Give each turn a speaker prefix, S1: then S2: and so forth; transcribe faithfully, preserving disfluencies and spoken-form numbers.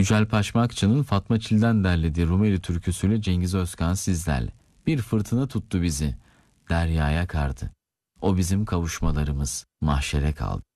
S1: Yücel Paşmakçı'nın Fatma Çil'den derlediği Rumeli türküsüyle Cengiz Özkan sizlerle. Bir fırtına tuttu bizi, deryaya kardı. O bizim kavuşmalarımız mahşere kaldı.